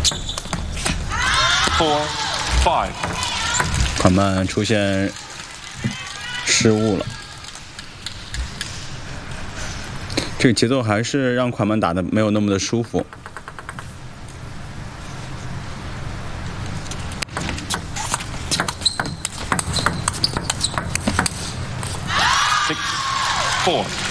4, 5。 款曼出现失误了，这个节奏还是让款曼打的没有那么的舒服。 6, 4。